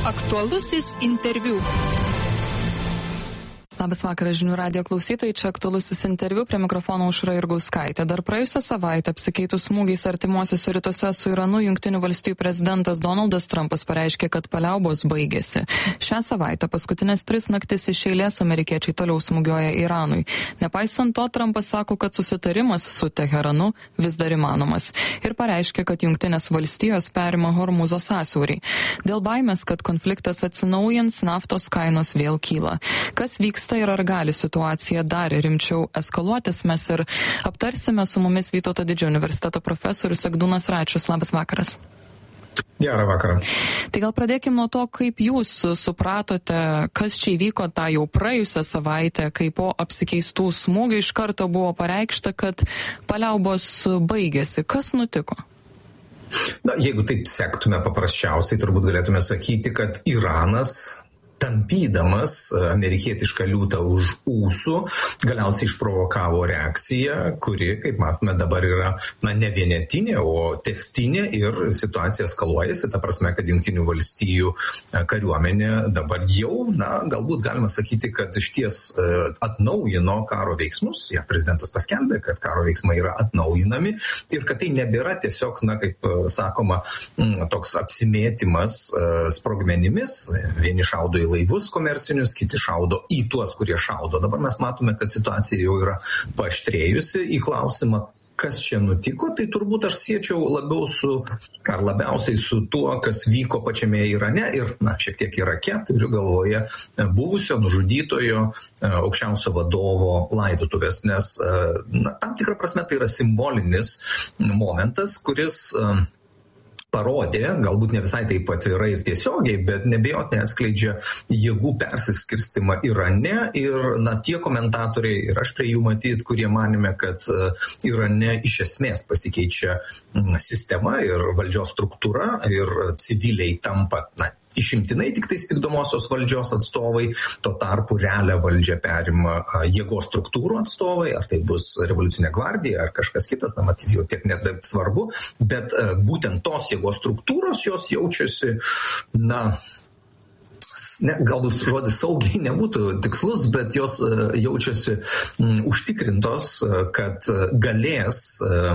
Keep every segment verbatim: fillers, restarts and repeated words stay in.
Aktualusis interviu. Labas vakaras žinių radijo klausytojai, čia aktualusis interviu, prie mikrofono Aušra Jurgauskaitė. Dar praėjusią savaitę apsikeitus smūgiais artimuosiuose rytuose su Iranu, Jungtinių valstijų prezidentas Donaldas Trumpas pareiškė, kad paliaubos baigėsi. Šią savaitę paskutinės tris naktis iš eilės amerikiečiai toliau smūgiuoja Iranui. Nepaisant to, Trumpas sako, kad susitarimas su Teheranu vis dar įmanomas ir pareiškė, kad Jungtinės valstijos perima Hormuzo sąsiaurį. Dėl baimės, kad konfliktas atsinaujins, naftos kainos vėl kyla. Kas vyksta ir ar gali situacija dar rimčiau eskaluotis, mes ir aptarsime. Su mumis Vytauto Didžiojo universiteto profesorius Egdūnas Račius. Labas vakaras. Gerą vakarą. Tai gal pradėkime nuo to, kaip jūs supratote, kas čia įvyko tą jau praėjusią savaitę, kai po apsikeistų smūgių iš karto buvo pareikšta, kad paliaubos baigėsi. Kas nutiko? Na, jeigu taip sektume paprasčiausiai, turbūt galėtume sakyti, kad Iranas, tampydamas amerikietišką liūtą už ūsų, galiausiai išprovokavo reakciją, kuri, kaip matome, dabar yra na, ne vienetinė, o testinė ir situacija eskaluojasi. Ta prasme, kad Jungtinių valstijų kariuomenė dabar jau, na, galbūt galima sakyti, kad išties atnaujino karo veiksmus. Ja, prezidentas paskelbė, kad karo veiksmai yra atnaujinami ir kad tai nebėra tiesiog, na, kaip sakoma, toks apsimėtimas sprogmenimis. Vieni šaudo į laivus komercinius, kiti šaudo į tuos, kurie šaudo. Dabar mes matome, kad situacija jau yra paaštrėjusi. Į klausimą, kas čia nutiko, tai turbūt aš siečiau labiau su, ar labiausiai su tuo, kas vyko pačiame Irane ir, na, šiek tiek Irake, turiu galvoje buvusio nužudytojo aukščiausio vadovo laidotuvės, nes, na, tam tikrą prasme tai yra simbolinis momentas, kuris parodė, galbūt ne visai taip pat yra ir tiesiogiai, bet nebejotinai atskleidžia jėgų persiskirstimą Irane ir, na, tie komentatoriai, ir aš prie jų matyt, kurie manime, kad Irane iš esmės pasikeičia sistema ir valdžios struktūra ir civiliai tampa, na, išimtinai tik tais vykdomosios valdžios atstovai, tuo tarpu realią valdžią perima jėgos struktūrų atstovai, ar tai bus revoliucinė gvardija, ar kažkas kitas, na, matyt, jau tiek net svarbu, bet būtent tos jėgos struktūros jos jaučiasi, na, ne, galbūt žodis saugiai nebūtų tikslus, bet jos uh, jaučiasi um, užtikrintos, uh, kad uh, galės uh,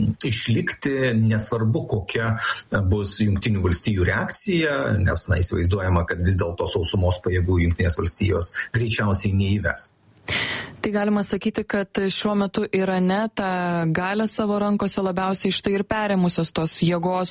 išlikti, nesvarbu kokia uh, bus Jungtinių valstijų reakcija, nes, na, įsivaizduojama, kad vis dėlto sausumos pajėgų Jungtinės valstijos greičiausiai neįves. Tai galima sakyti, kad šiuo metu Irane tą galę savo rankose labiausiai štai ir perėmusios tos jėgos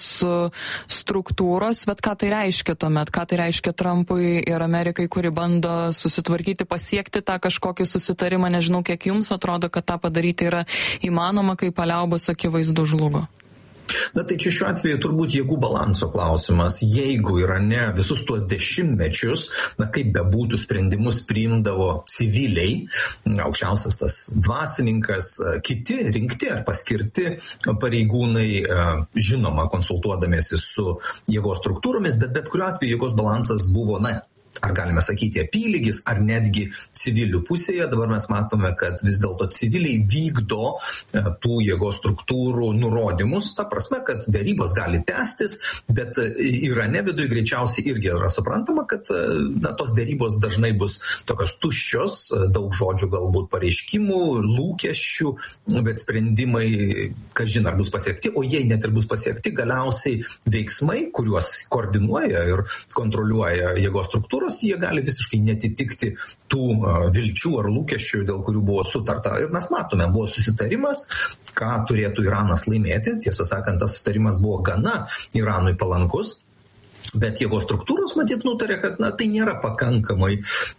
struktūros, bet ką tai reiškia tuomet, ką tai reiškia Trumpui ir Amerikai, kuri bando susitvarkyti, pasiekti tą kažkokį susitarimą, nežinau, kiek jums atrodo, kad tą padaryti yra įmanoma, kai paliaubos akivaizdu žlugo. Na tai čia šiuo atveju turbūt jėgų balanso klausimas. Jeigu Irane visus tuos dešimtmečius, na kaip bebūtų, sprendimus priimdavo civiliai, aukščiausias tas dvasininkas, kiti rinkti ar paskirti pareigūnai, žinoma, konsultuodamiesi su jėgos struktūromis, bet bet kuriuo atveju jėgos balansas buvo, na, ar galime sakyti apylygis, ar netgi civilių pusėje. Dabar mes matome, kad vis dėlto civiliai vykdo tų jėgos struktūrų nurodymus, ta prasme, kad dėrybos gali tęstis, bet Irane viduje greičiausiai irgi yra suprantama, kad na, tos dėrybos dažnai bus tokios tuščios, daug žodžių galbūt pareiškimų, lūkesčių, bet sprendimai, kažin ar bus pasiekti, o jei net ir bus pasiekti, galiausiai veiksmai, kuriuos koordinuoja ir kontroliuoja jėgos struktūros, jie gali visiškai netitikti tų vilčių ar lūkesčių, dėl kurių buvo sutarta. Ir mes matome, buvo susitarimas, ką turėtų Iranas laimėti. Tiesą sakant, tas susitarimas buvo gana Iranui palankus, bet jėgos struktūros, matyt, nutarė, kad na, tai nėra pakankamai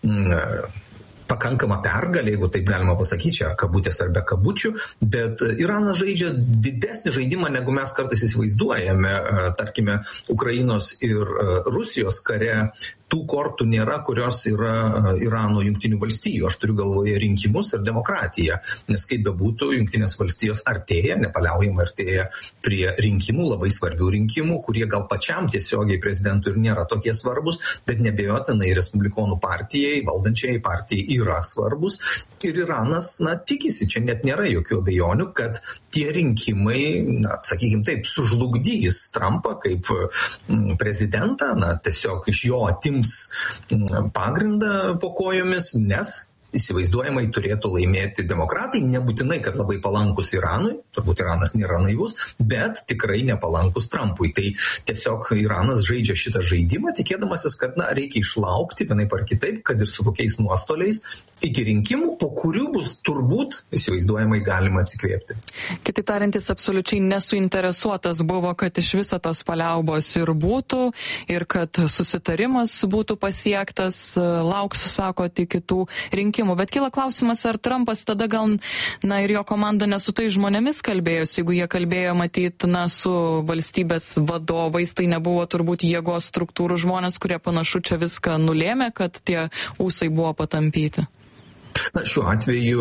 mm, pakankama pergalė, jeigu taip galima pasakyti, ar kabutės ar be kabučių, bet Iranas žaidžia didesnį žaidimą, negu mes kartais įsivaizduojame, tarkime, Ukrainos ir Rusijos kare. Tų kortų nėra, kurios yra Irano Jungtinių valstijų. Aš turiu galvoje rinkimus ir demokratiją, nes kaip bebūtų, Jungtinės valstijos artėja, nepaliaujama artėja prie rinkimų, labai svarbių rinkimų, kurie gal pačiam tiesiogiai prezidentui ir nėra tokie svarbus, bet nebejotinai Respublikonų partijai, valdančiai partijai yra svarbus. Ir Iranas, na, tikisi, čia net nėra jokių abejonių, kad tie rinkimai, na, sakykime taip, sužlugdys Trumpą kaip prezidentą, na, tiesiog iš jo atims pagrindą po kojomis, nes įsivaizduojamai turėtų laimėti demokratai, nebūtinai, kad labai palankus Iranui, turbūt Iranas nėra naivus, bet tikrai nepalankus Trumpui. Tai tiesiog Iranas žaidžia šitą žaidimą, tikėdamasis, kad na, reikia išlaukti vienaip ar kitaip, kad ir su kokiais nuostoliais, iki rinkimų, po kurių bus turbūt įsivaizduojamai galima atsikvėpti. Kitaip tariant, jis absoliučiai nesuinteresuotas buvo, kad iš viso tos paliaubos ir būtų, ir kad susitarimas būtų pasiektas, lauksiu, sako, tik kitų rinkimų. Bet kyla klausimas, ar Trumpas tada gal, na ir jo komanda ne su tai žmonėmis kalbėjosi, jeigu jie kalbėjo matyt, na, su valstybės vadovais, tai nebuvo turbūt jėgos struktūrų žmonės, kurie panašu čia viską nulėmė, kad tie ūsai buvo patampyti. Na, šiuo atveju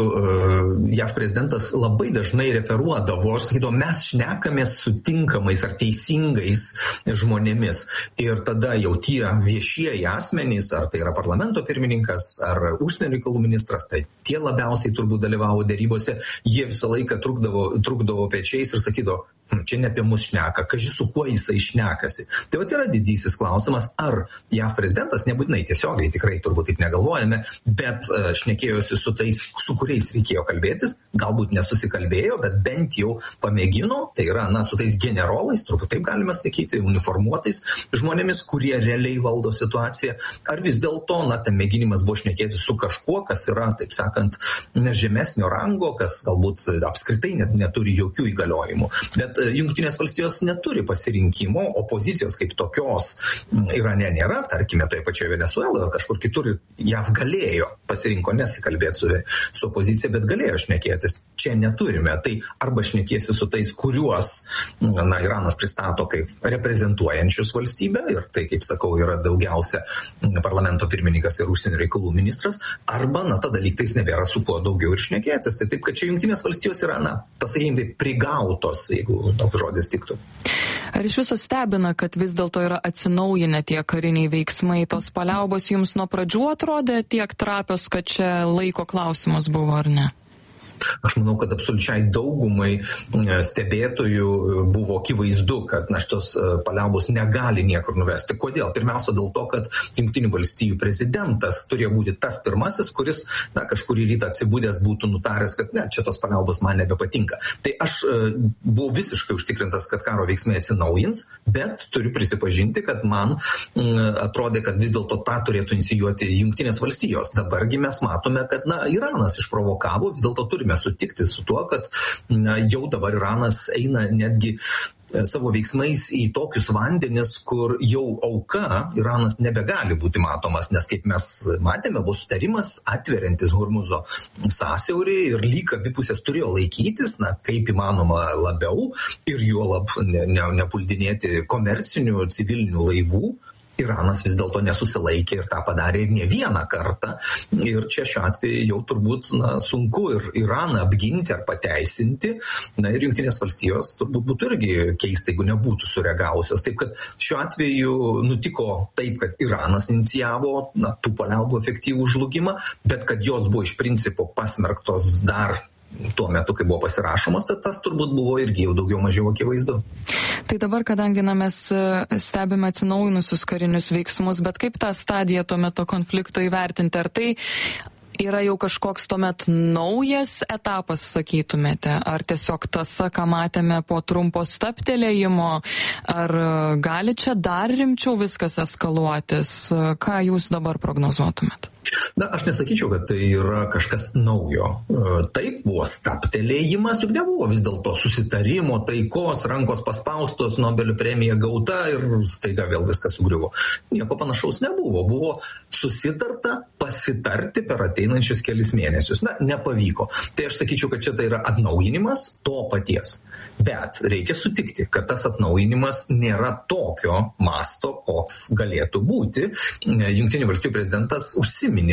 J A V prezidentas labai dažnai referuodavo, aš sakydavau, mes šnekamės su tinkamais ar teisingais žmonėmis. Ir tada jau tie viešieji asmenys, ar tai yra parlamento pirmininkas, ar užsienio reikalų ministras, tai tie labiausiai turbūt dalyvavo dėrybose, jie visą laiką trukdavo, trukdavo pečiais ir sakydavo, čia ne apie mus šneka, kaži su kuo jisai šnekasi. Tai vat yra didysis klausimas, ar J A V prezidentas, nebūtinai tiesiogiai, tikrai turbūt taip negalvojame, bet šnekėjosi su tais, su kuriais reikėjo kalbėtis, galbūt nesusikalbėjo, bet bent jau pamėgino, tai yra, na, su tais generolais, turbūt taip galime sakyti, uniformuotais žmonėmis, kurie realiai valdo situaciją, ar vis dėlto, na, ten mėginimas buvo šnekėti su kažkuo, kas yra, taip sakant, žemesnio rango, kas galbūt apskritai net neturi jokių įgaliojimų. Bet Jungtinės valstijos neturi pasirinkimo, opozicijos kaip tokios Irane nėra, tarkime, toje pačioje Venezueloje ar kažkur kitur J A V galėjo, pasirinko nesikalbėti su, su opozicija, bet galėjo šnekėtis. Čia neturime. Tai arba šnekėsi su tais, kuriuos na, Iranas pristato kaip reprezentuojančius valstybę, ir tai, kaip sakau, yra daugiausia parlamento pirmininkas ir užsienio reikalų ministras, arba, na, tada lygtais nebėra su kuo daugiau ir šnekėtis. Tai taip, kad čia Jungtinės valstijos yra, na, pasakykime, tai prigautos, jeigu toks žodis tiktų. Ar iš viso stebina, kad vis dėlto yra atsinaujinę tie kariniai veiksmai, tos paliaubos jums nuo pradžių atrodė tiek trapios, kad čia laiko klausimas buvo, ar ne? Aš manau, kad absoliučiai daugumai stebėtojų buvo akivaizdu, kad na, šitos paliaubos negali niekur nuvesti. Kodėl? Pirmiausia, dėl to, kad Jungtinių valstijų prezidentas turėjo būti tas pirmasis, kuris na, kažkurį rytą atsibūdęs būtų nutaręs, kad ne, čia tos paliaubos man nebepatinka. Tai aš buvau visiškai užtikrintas, kad karo veiksmai atsinaujins, bet turiu prisipažinti, kad man atrodė, kad vis dėlto tą turėtų inicijuoti Jungtinės valstijos. Dabargi mes matome, kad na, Iranas išprovokavo, vis dėlto turime sutikti su tuo, kad na, jau dabar Iranas eina netgi savo veiksmais į tokius vandenis, kur jau auka Iranas nebegali būti matomas, nes kaip mes matėme, buvo sutarimas atveriantis Hormuzo sąsiaurį ir lyg abi pusės turėjo laikytis, na, kaip įmanoma labiau ir juolab ne, ne, nepuldinėti komercinių civilinių laivų. Iranas vis dėlto nesusilaikė ir tą padarė ir ne vieną kartą. Ir čia šiuo atveju jau turbūt na, sunku ir Iraną apginti ar pateisinti. Na ir Jungtinės valstijos turbūt būtų irgi keista, jeigu nebūtų sureagavusios. Taip kad šiuo atveju nutiko taip, kad Iranas inicijavo na, tų paliaubų efektyvų žlugimą, bet kad jos buvo iš principo pasmerktos dar tuo metu, kai buvo pasirašomas, tai tas turbūt buvo irgi jau daugiau mažiau akivaizdu. Tai dabar, kadangi na, mes stebime atsinaujinusius karinius veiksmus, bet kaip tą stadiją tuo metu konflikto įvertinti? Ar tai yra jau kažkoks tuomet naujas etapas, sakytumėte? Ar tiesiog tasa, ką matėme po trumpo stabtelėjimo? Ar gali čia dar rimčiau viskas eskaluotis? Ką jūs dabar prognozuotumėt? Na, aš nesakyčiau, kad tai yra kažkas naujo. Taip, buvo stabtelėjimas, juk nebuvo vis dėlto susitarimo, taikos, rankos paspaustos, Nobelio premija gauta ir staiga vėl viskas sugriuvo. Nieko panašaus nebuvo. Buvo susitarta pasitarti per ateinančius kelis mėnesius. Na, nepavyko. Tai aš sakyčiau, kad čia tai yra atnaujinimas to paties. Bet reikia sutikti, kad tas atnaujinimas nėra tokio masto, koks galėtų būti. Jungtinių valstijų prezidentas užsiminė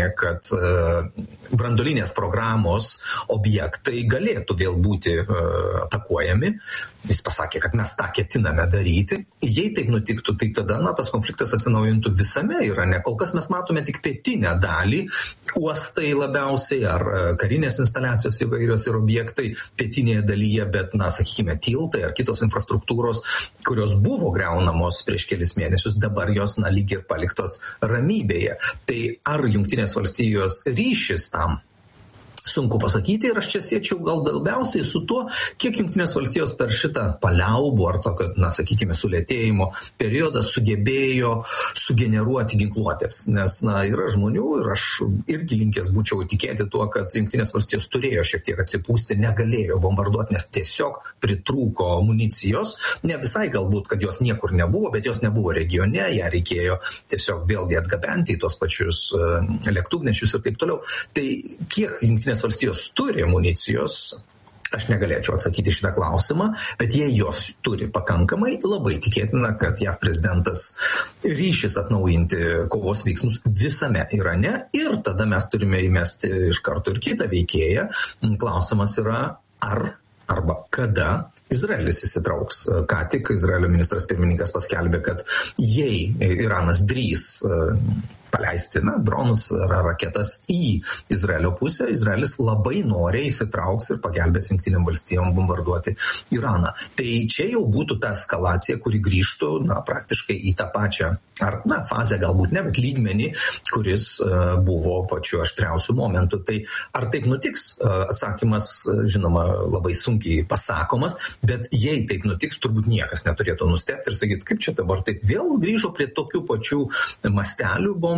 užsiminė, kad branduolinės programos objektai galėtų vėl būti atakuojami. Jis pasakė, kad mes tą ketiname daryti. Jei taip nutiktų, tai tada na, tas konfliktas atsinaujintų visame Irane. Kol kas mes matome tik pietinę dalį, uostai labiausiai ar karinės instaliacijos įvairios ir objektai pietinėje dalyje, bet, na, sakykime, tiltai ar kitos infrastruktūros, kurios buvo greunamos prieš kelis mėnesius, dabar jos, na, lyg ir paliktos ramybėje. Tai ar Jungtinės valstijos ryšis tam? Sunku pasakyti ir aš čia siečiau gal labiausiai su tuo, kiek Jungtinės valstijos per šitą paliaubų ar tokio, na, sakykime, sulėtėjimo periodą sugebėjo sugeneruoti ginkluotės. Nes, na, yra žmonių ir aš irgi linkęs būčiau tikėti tuo, kad Jungtinės valstijos turėjo šiek tiek atsipūsti, negalėjo bombarduoti, nes tiesiog pritrūko amunicijos. Ne visai galbūt, kad jos niekur nebuvo, bet jos nebuvo regione, ją reikėjo tiesiog vėlgi atgabenti į tos pačius lėktuvnešius ir taip toliau. Tai kiek Jungtinės valstijos turi amunicijos, aš negalėčiau atsakyti šitą klausimą, bet jei jos turi pakankamai, labai tikėtina, kad J A V prezidentas ryšis atnaujinti kovos veiksmus visame Irane ir tada mes turime įmesti iš karto ir kitą veikėją. Klausimas yra, ar arba kada Izraelis įsitrauks. Ką tik Izraelio ministras pirmininkas paskelbė, kad jei Iranas drįs paleisti, na, dronus ar raketas į Izraelio pusę, Izraelis labai noriai įsitrauks ir pagelbės Jungtinėm valstijom bombarduoti Iraną. Tai čia jau būtų ta eskalacija, kuri grįžtų, na, praktiškai į tą pačią, ar, na, fazę galbūt ne, bet lygmenį, kuris uh, buvo pačiu aštriausiu momentu. Tai ar taip nutiks? Uh, atsakymas, žinoma, labai sunkiai pasakomas, bet jei taip nutiks, turbūt niekas neturėtų nustebti ir sakyti, kaip čia dabar taip vėl grįžo prie tokių pačių mastelių bombų.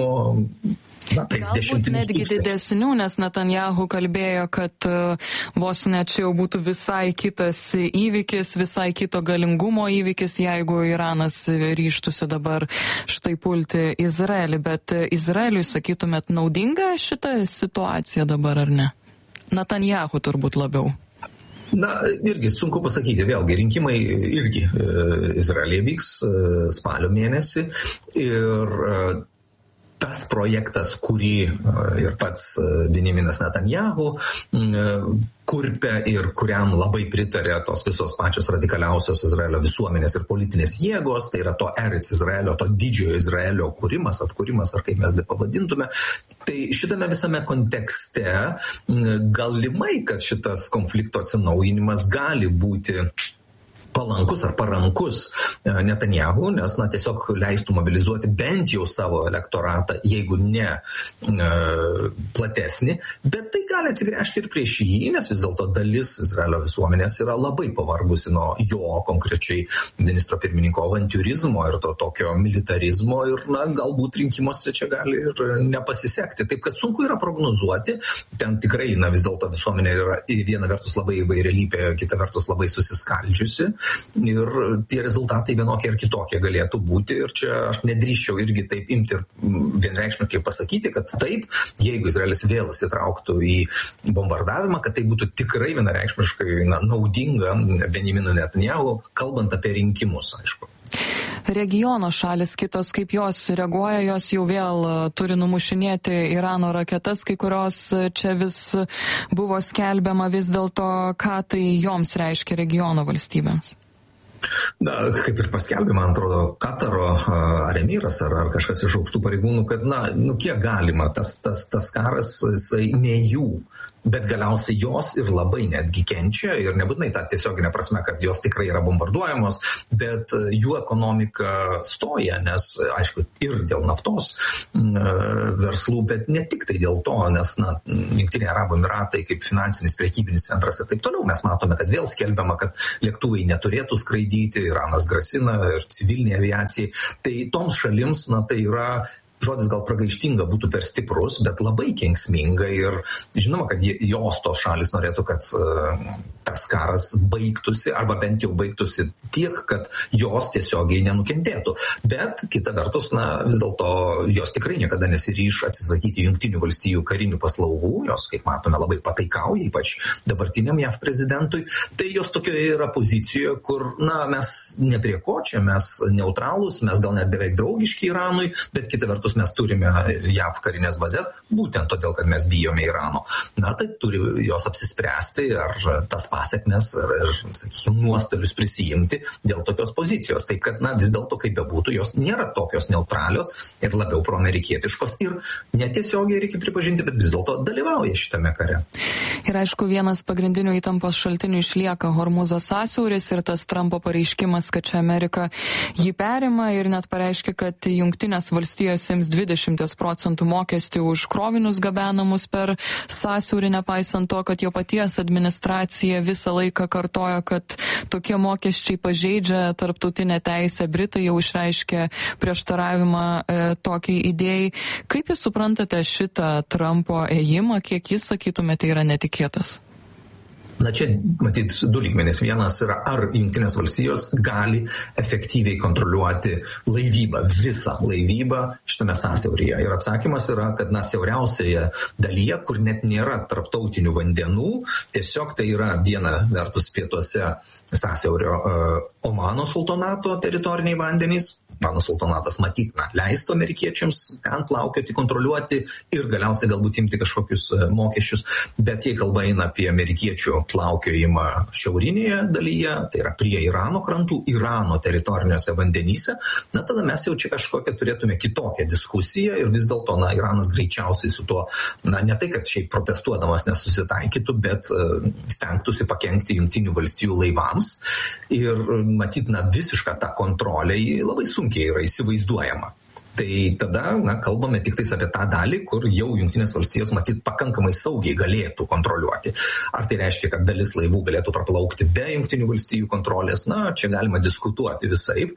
Na, galbūt netgi didesnių, nes Netanyahu kalbėjo, kad uh, vos ne čia jau būtų visai kitas įvykis, visai kito galingumo įvykis, jeigu Iranas ryštųsi dabar štai pulti Izraelį. Bet Izraeliui, sakytumėt, naudinga šita situacija dabar ar ne? Netanyahu turbūt labiau. Na, irgi sunku pasakyti, vėlgi, rinkimai irgi e, Izraelėje vyks e, spalio mėnesį ir e, tas projektas, kurį ir pats Benjaminas Netanyahu kurpia ir kuriam labai pritarė tos visos pačios radikaliausios Izraelio visuomenės ir politinės jėgos, tai yra to Eretz Izraelio, to didžiojo Izraelio kūrimas, atkūrimas, ar kaip mes be pavadintume. Tai šitame visame kontekste galimai, kad šitas konflikto atsinaujinimas gali būti palankus ar parankus Netanyahu, nes na, tiesiog leistų mobilizuoti bent jau savo elektoratą, jeigu ne e, platesnį, bet tai gali atsigręžti ir prieš jį, nes vis dėlto dalis Izraelio visuomenės yra labai pavargusi nuo jo konkrečiai ministro pirmininko avantiūrizmo ir to tokio militarizmo ir na, galbūt rinkimuose čia gali ir nepasisekti. Taip, kad sunku yra prognozuoti, ten tikrai na, vis dėlto visuomenė yra viena vertus labai įvairialypė, kita vertus labai susiskaldžiusi. Ir tie rezultatai vienokie ar kitokie galėtų būti. Ir čia aš nedrįščiau irgi taip imti ir vienreikšmiškai pasakyti, kad taip, jeigu Izraelis vėl įsitrauktų į bombardavimą, kad tai būtų tikrai vienareikšmiškai na, naudinga Benjaminui Netanyahu, kalbant apie rinkimus, aišku. Regiono šalis kitos, kaip jos reaguoja, jos jau vėl turi numušinėti Irano raketas, kai kurios čia vis buvo skelbiama, vis dėlto, ką tai joms reiškia regiono valstybėms? Na, kaip ir paskelbė, man atrodo, Kataro ar Emiras ar, ar kažkas iš aukštų pareigūnų, kad, na, nu, kiek galima, tas, tas, tas karas, jisai ne jų, bet galiausiai jos ir labai netgi kenčia ir nebūtinai tą tiesioginę prasme, kad jos tikrai yra bombarduojamos, bet jų ekonomika stoja, nes, aišku, ir dėl naftos verslų, bet ne tik tai dėl to, nes, na, Jungtiniai Arabų Emiratai kaip finansinis prekybinis centras ir taip toliau, mes matome, kad vėl skelbiama, kad lėktuvai neturėtų skraidyti, Iranas grasina ir civilinė aviacija, tai toms šalims, na, tai yra žodis gal pragaištinga būtų per stiprus, bet labai kenksminga ir žinoma, kad jos tos šalis norėtų, kad uh, tas karas baigtųsi arba bent jau baigtųsi tiek, kad jos tiesiogiai nenukentėtų. Bet kita vertus, na, vis dėlto jos tikrai niekada nesiryš atsisakyti Jungtinių valstijų karinių paslaugų, jos, kaip matome, labai pataikauja, ypač dabartiniam J A V prezidentui. Tai jos tokioje yra pozicijoje, kur, na, mes ne prie ko čia, mes neutralūs, mes gal net beveik draugiški Iranui, bet kita vertus metus mes turime J A V karinės bazės, būtent todėl, kad mes bijome Irano. Na, tai turi jos apsispręsti, ar tas pasiekmes, ar, ar sakykime, nuostolius prisijimti dėl tokios pozicijos. Taip, kad, na, vis dėlto, kaip bebūtų, jos nėra tokios neutralios ir labiau proamerikietiškos ir netiesiogiai reikia pripažinti, bet vis dėlto dalyvauja šitame kare. Ir aišku, vienas pagrindinių įtampos šaltinių išlieka Hormuzo sąsiauris ir tas Trumpo pareiškimas, kad čia Amerika jį perima ir net pareiškia, kad Jungtinės valstijos ims dvidešimt procentų mokestį už krovinius gabenamus per sąsiaurį, nepaisant to, kad jo paties administracija visą laiką kartoja, kad tokie mokesčiai pažeidžia tarptautinę teisę. Britai jau išreiškė prieštaravimą e, tokiai idėjai. Kaip jūs suprantate šitą Trumpo ėjimą, kiek jis, sakytumėte, yra netikėtas? Na čia, matyt, du lygmenys. Vienas yra, ar Jungtinės valstijos gali efektyviai kontroliuoti laivybą, visą laivybą šitame sąsiauryje. Ir atsakymas yra, kad na, siauriausioje dalyje, kur net nėra tarptautinių vandenų, tiesiog tai yra viena vertus pietuose sąsiaurio uh, Omano sultonato teritoriniai vandenys. Omano sultonatas matyt, na, leistų amerikiečiams ten plaukioti, kontroliuoti ir galiausiai galbūt imti kažkokius uh, mokesčius. Bet jei kalba eina apie amerikiečių plaukiojimą šiaurinėje dalyje, tai yra prie Irano krantų, Irano teritoriniuose vandenyse, na tada mes jau čia kažkokią turėtume kitokią diskusiją ir vis dėlto, na, Iranas greičiausiai su tuo, na, ne tai, kad šiaip protestuodamas nesusitaikytų, bet uh, stengtųsi pakenkti Jungtinių valstijų laivams ir matyt, na, visišką tą kontrolę labai sunkiai yra įsivaizduojama. Tai tada, na, kalbame tik tais apie tą dalį, kur jau Jungtinės valstijos matyt pakankamai saugiai galėtų kontroliuoti. Ar tai reiškia, kad dalis laivų galėtų praplaukti be Jungtinių valstijų kontrolės? Na, čia galima diskutuoti visaip,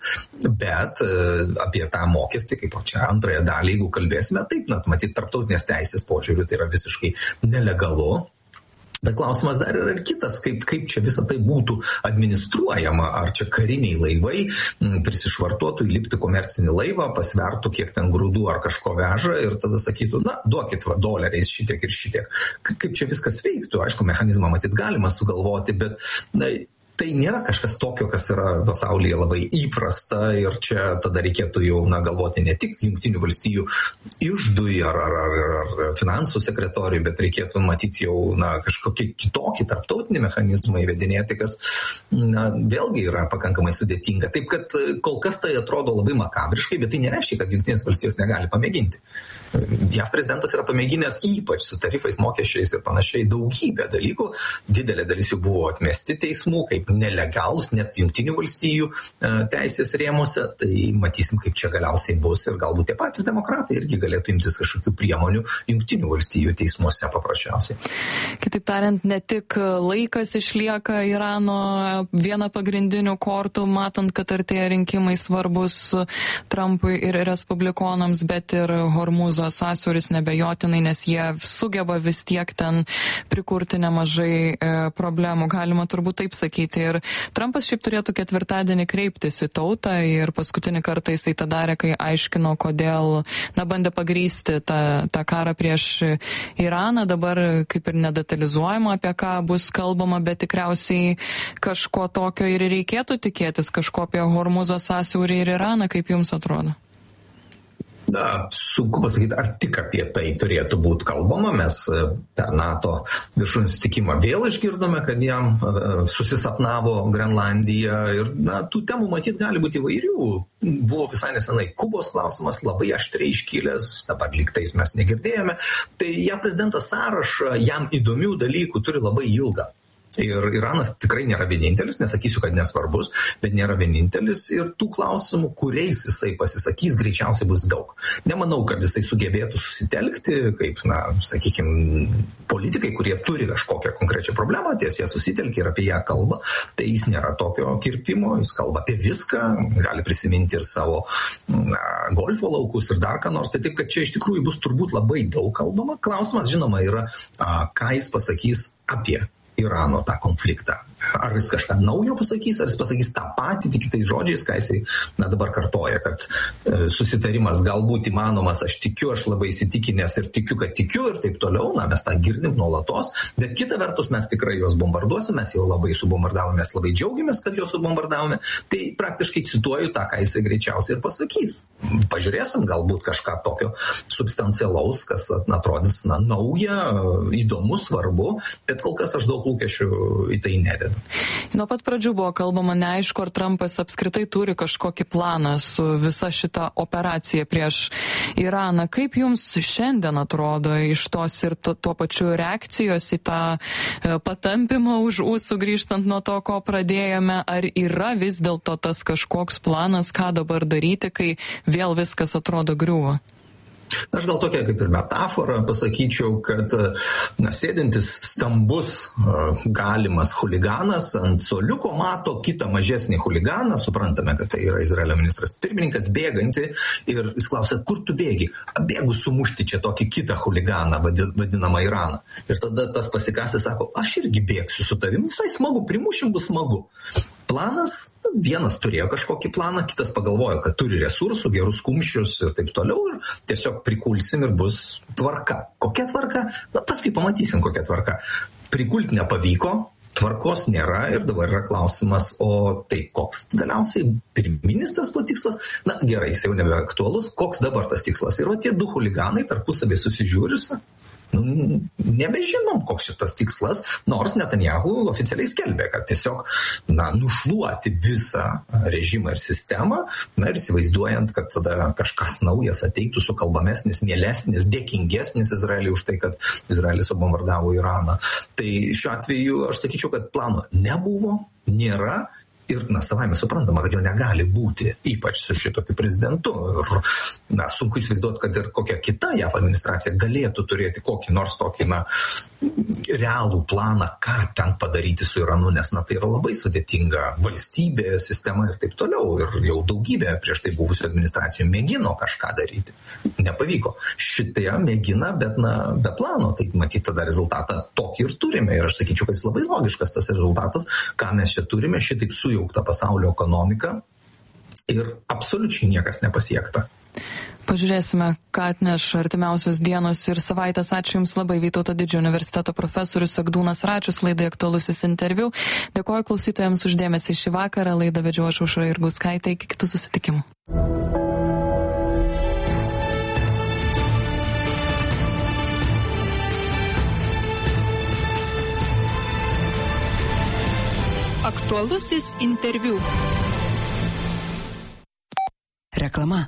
bet e, apie tą mokestį, kaip čia antrąją dalį, jeigu kalbėsime, taip, na, matyt, tarptautinės teisės požiūriu tai yra visiškai nelegalu. Bet klausimas dar yra ir kitas, kaip, kaip čia visą tai būtų administruojama, ar čia kariniai laivai m, prisišvartuotų įlipti komercinį laivą, pasvertų, kiek ten grūdų ar kažko veža ir tada sakytų, na, duokit va, doleriais šitiek ir šitiek. Kaip čia viskas veiktų? Aišku, mechanizmą matyt galima sugalvoti, bet na, tai nėra kažkas tokio, kas yra pasaulyje labai įprasta ir čia tada reikėtų jau na, galvoti ne tik Jungtinių valstijų iždui ar, ar, ar, ar finansų sekretoriui, bet reikėtų matyti jau na, kažkokį kitokį tarptautinį mechanizmą įvedinėti, kas na, vėlgi yra pakankamai sudėtinga. Taip, kad kol kas tai atrodo labai makabriškai, bet tai nereiškia, kad Jungtinės valstijos negali pamėginti. J A V prezidentas yra pamėginęs ypač su tarifais, mokesčiais ir panašiai daugybę dalykų. Didelė dalis jų buvo atmesti teismų, kaip nelegalus, net Jungtinių valstijų teisės rėmose. Tai matysim, kaip čia galiausiai bus ir galbūt tie patys demokratai irgi galėtų imtis kažkokių priemonių Jungtinių valstijų teismuose paprasčiausiai. Kitaip tariant, ne tik laikas išlieka Irano viena pagrindinių kortų, matant, kad artėja rinkimai svarbus Trumpui ir respublikonams, bet ir Hormuzo sąsiauris nebejotinai, nes jie sugeba vis tiek ten prikurti nemažai e, problemų, galima turbūt taip sakyti. Ir Trumpas šiaip turėtų ketvirtadienį kreiptis į tautą ir paskutinį kartą jisai tą darė, kai aiškino, kodėl, na, bandė pagrįsti tą, tą karą prieš Iraną. Dabar kaip ir nedetalizuojama, apie ką bus kalbama, bet tikriausiai kažko tokio ir reikėtų tikėtis, kažko apie Hormuzo sąsiaurį ir Iraną, kaip jums atrodo? Na, sunku pasakyti, ar tik apie tai turėtų būti kalbama. Mes per NATO viršūnių susitikimą vėl išgirdome, kad jam susisapnavo Grenlandija ir na, tų temų matyt gali būti įvairių. Buvo visai nesenai Kubos klausimas, labai aštriai iškilęs, dabar lygtais mes negirdėjome. Tai J A V prezidentas sąrašą jam įdomių dalykų turi labai ilgą. Ir Iranas tikrai nėra vienintelis, nesakysiu, kad nesvarbus, bet nėra vienintelis ir tų klausimų, kuriais jisai pasisakys, greičiausiai bus daug. Nemanau, kad jisai sugebėtų susitelkti, kaip, na, sakykime, politikai, kurie turi kažkokią konkrečią problemą, ties jie susitelkia ir apie ją kalba, tai jis nėra tokio kirpimo, jis kalba apie viską, gali prisiminti ir savo na, golfo laukus ir dar ką nors, tai taip, kad čia iš tikrųjų bus turbūt labai daug kalbama. Klausimas, žinoma, yra, a, ką jis pasakys apie Irano tą konfliktą. Ar jis kažką naujo pasakys, ar jis pasakys tą patį, tik kitais žodžiais, ką jisai na, dabar kartoja, kad e, susitarimas galbūt įmanomas, aš tikiu, aš labai įsitikinęs ir tikiu, kad tikiu ir taip toliau, na, mes tą girdim nuolatos, bet kita vertus mes tikrai juos bombarduosime, mes jau labai subombardavome, mes labai džiaugiamės, kad juos subombardavome, tai praktiškai cituoju tą, ką jisai greičiausiai ir pasakys. Pažiūrėsim, galbūt kažką tokio substancialaus, kas na, atrodys na, nauja, įdomu, svarbu, bet kol kas aš daug lūkesčių į tai nededu. Nuo pat pradžių buvo kalbama, neaišku, ar Trumpas apskritai turi kažkokį planą su visa šita operacija prieš Iraną. Kaip jums šiandien atrodo iš tos ir to, tuo pačiu reakcijos į tą e, patampimą už ūsų grįžtant nuo to, ko pradėjome, ar yra vis dėlto tas kažkoks planas, ką dabar daryti, kai vėl viskas atrodo griūva? Aš gal tokia kaip ir metaforą pasakyčiau, kad na, sėdintis stambus galimas huliganas ant suoliuko mato kitą mažesnį huliganą, suprantame, kad tai yra Izraelio ministras pirmininkas, bėganti ir jis klausia, kur tu bėgi? Bėgu sumušti čia tokį kitą huliganą, vadinamą Iraną. Ir tada tas pasikasęs sako, aš irgi bėgsiu su tavim, visai smagu, primušim bus smagu. Planas, vienas turėjo kažkokį planą, kitas pagalvojo, kad turi resursų, gerus kumščius ir taip toliau ir tiesiog prikulsim ir bus tvarka. Kokia tvarka? Na, paskui pamatysim, kokia tvarka. Prikult nepavyko, tvarkos nėra ir dabar yra klausimas, o tai koks galiausiai pirminis tas buvo tikslas? Na gerai, jis jau nebeaktualus, koks dabar tas tikslas? Ir va tie du huliganai tarpusavį susižiūrisi. Nu, nebežinom, koks šitas tikslas, nors Netanyahu oficialiai skelbė, kad tiesiog na, nušluoti visą režimą ir sistemą, na ir įsivaizduojant, kad tada kažkas naujas ateitų sukalbamesnis, mielesnis, dėkingesnis Izraeliui už tai, kad Izraelis subombardavo Iraną. Tai šiuo atveju aš sakyčiau, kad plano nebuvo, nėra. Ir, na, savaime suprantama, kad jo negali būti, ypač su šitokiu prezidentu. Ir, na, sunku įsivaizduoti, kad ir kokia kita J A V administracija galėtų turėti kokį nors tokį, na, realų planą, ką ten padaryti su Iranu, nes, na, tai yra labai sudėtinga valstybė, sistema ir taip toliau. Ir jau daugybė prieš tai buvusių administracijų mėgino kažką daryti. Nepavyko. Šitie mėgina, bet, na, be plano. Tai matyti tada rezultatą tokį ir turime. Ir aš sakyčiau, kad jis labai logiškas tas rezultatas, ką mes čia turime, šitaip su ta pasaulio ekonomika ir absoliučiai niekas nepasiekta. Pažiūrėsime, ką atneš artimiausios dienos ir savaitės. Ačiū Jums labai, Vytauto Didžiojo universiteto profesorius Egdūnas Račius, laidai aktualusis interviu. Dėkoju klausytojams už dėmesį šį vakarą. Laidą vedžiau aš, Aušra Jurgauskaitė. Iki kitų susitikimų. Aktualusis interviu. Reklama.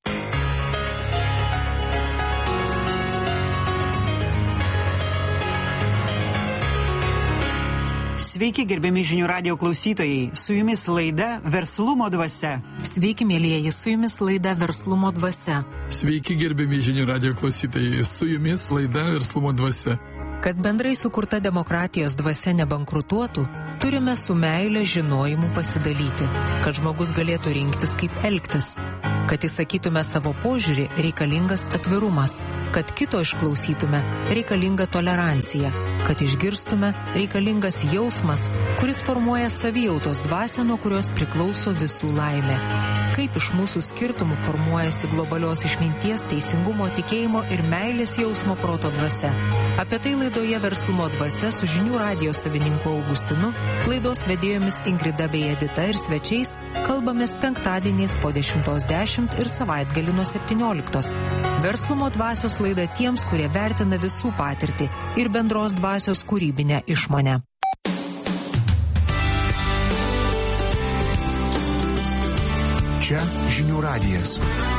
Sveiki, gerbiami žinių radijo klausytojai. Su jumis laida Verslumo dvasia. Sveiki, mėlyjeji, su jumis laida Verslumo dvasia. Sveiki, gerbiami žinių radijo klausytojai. Su jumis laida Verslumo dvasia. Kad bendrai sukurta demokratijos dvasia nebankrutuotų, turime su meile žinojimu pasidalyti, kad žmogus galėtų rinktis, kaip elgtis. Kad įsakytume savo požiūrį, reikalingas atvirumas. Kad kito išklausytume, reikalinga tolerancija. Kad išgirstume, reikalingas jausmas, kuris formuoja savijautos dvasią, nuo kurios priklauso visų laimė. Kaip iš mūsų skirtumų formuojasi globalios išminties, teisingumo, tikėjimo ir meilės jausmo proto dvasia. Apie tai laidoje Verslumo dvasia su žinių radijo savininku Augustinu, laidos vedėjomis Ingrida bei Edita ir svečiais kalbamės penktadieniais po dešimtos dešimt ir savaitgalį nuo septynioliktos. Verslumo dvasios laida tiems, kurie vertina visų patirtį ir bendros dvasios kūrybinę išmonę. Čia žinių radijas.